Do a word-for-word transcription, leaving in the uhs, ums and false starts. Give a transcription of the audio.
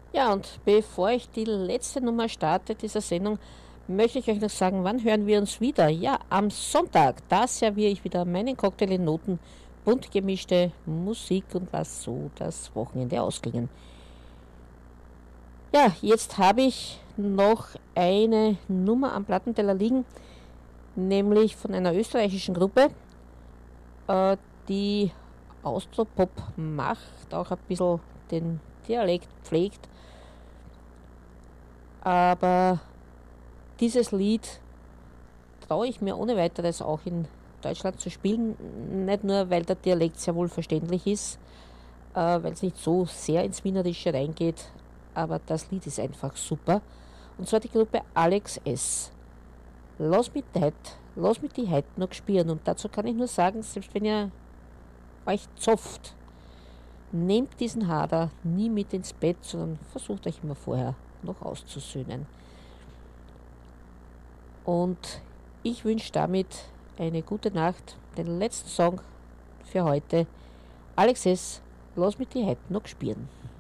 Ja, und bevor ich die letzte Nummer starte dieser Sendung, möchte ich euch noch sagen, wann hören wir uns wieder? Ja, am Sonntag. Da serviere ich wieder meinen Cocktail in Noten, bunt gemischte Musik und was so das Wochenende ausklingen. Ja, jetzt habe ich noch eine Nummer am Plattenteller liegen, nämlich von einer österreichischen Gruppe, äh, die Austropop macht, auch ein bisschen den Dialekt pflegt, aber dieses Lied traue ich mir ohne weiteres auch in Deutschland zu spielen. Nicht nur, weil der Dialekt sehr wohl verständlich ist, äh, weil es nicht so sehr ins Wienerische reingeht, aber das Lied ist einfach super. Und zwar die Gruppe Alex S. Lass mich heute, lass mich die heute noch spielen. Und dazu kann ich nur sagen, selbst wenn ihr euch zopft, nehmt diesen Hader nie mit ins Bett, sondern versucht euch immer vorher noch auszusöhnen. Und ich wünsche damit eine gute Nacht. Den letzten Song für heute. Alex S., lass mich die heute noch spielen.